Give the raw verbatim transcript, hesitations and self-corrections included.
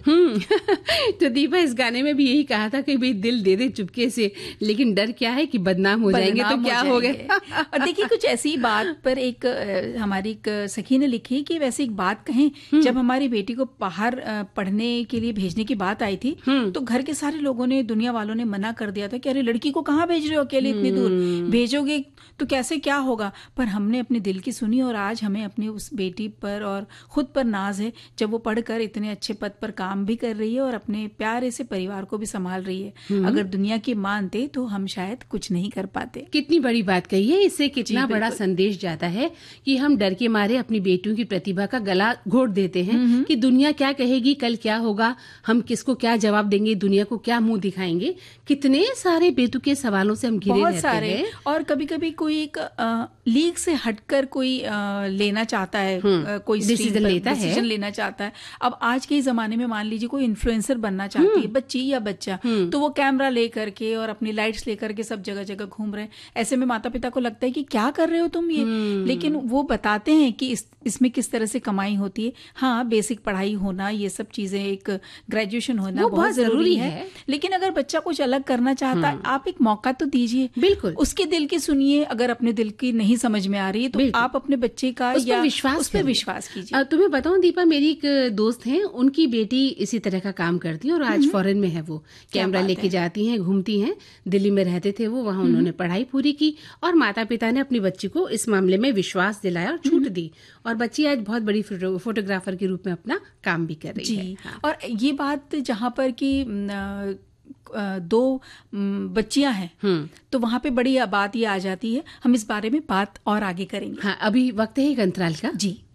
हम्म तो दीपा, इस गाने में भी यही कहा था कि भाई दिल दे दे चुपके से, लेकिन डर क्या है कि बदनाम हो जाएंगे तो क्या हो गया। और देखिए कुछ ऐसी बात पर एक आ, हमारी एक सखी ने लिखी कि वैसे एक बात कहें, जब हमारी बेटी को बाहर आ, पढ़ने के लिए भेजने की बात आई थी तो घर के सारे लोगों ने, दुनिया वालों ने मना कर दिया था कि अरे लड़की को कहाँ भेज रहे हो अकेले इतनी दूर, भेजोगे तो कैसे क्या होगा। पर हमने अपने दिल की सुनी और आज हमें अपनी उस बेटी पर और खुद पर नाज है, जब वो पढ़कर इतने अच्छे पद पर काम भी कर रही है और अपने प्यारे से परिवार को भी संभाल रही है। अगर दुनिया की मानते तो हम शायद कुछ नहीं कर पाते। कितनी बड़ी बात कही है, इससे कितना बड़ा संदेश जाता है कि हम डर के मारे अपनी बेटियों की प्रतिभा का गला घोट देते हैं कि दुनिया क्या कहेगी, कल क्या होगा, हम किसको क्या जवाब देंगे, दुनिया को क्या मुंह दिखाएंगे। कितने सारे बेतुके सवालों से हम घिरे रहते सारे हैं। और कभी कभी कोई एक लीग से हटकर कोई आ, लेना चाहता है, आ, कोई डिसीजन लेता है, डिसीजन लेना चाहता है। अब आज के जमाने में मान लीजिए कोई इन्फ्लुएंसर बनना चाहती है बच्ची या बच्चा, तो वो कैमरा लेकर के और अपनी लाइट्स लेकर के सब जगह जगह घूम रहे हैं। ऐसे में माता पिता को लगता है कि क्या कर रहे हो तुम ये, लेकिन वो बताते हैं कि इस, इसमें किस तरह से कमाई होती है। हाँ, बेसिक पढ़ाई होना, ये सब चीजें, एक ग्रेजुएशन होना बहुत, बहुत जरूरी है।, है लेकिन अगर बच्चा कुछ अलग करना चाहता है, आप एक मौका तो दीजिए। बिल्कुल, उसके दिल की सुनिए। अगर अपने दिल की नहीं समझ में आ रही है तो आप अपने बच्चे का उस या विश्वास उस पर विश्वास कीजिए। तुम्हें बताऊं दीपा, मेरी एक दोस्त है, उनकी बेटी इसी तरह का काम करती है और आज फॉरेन में है। वो कैमरा लेके जाती हैं, घूमती हैं। दिल्ली में रहते थे वो, वहां उन्होंने पढ़ाई पूरी की और माता पिता ने अपनी बच्ची को इस मामले में विश्वास दिलाया और छूट दी, और बच्ची आज बहुत बड़ी फोटोग्राफर के रूप में अपना काम भी कर रही है। हाँ। और ये बात जहाँ पर कि दो बच्चियां हैं तो वहां पे बड़ी बात ये आ जाती है। हम इस बारे में बात और आगे करेंगे। हाँ, अभी वक्त है एक अंतराल का। जी।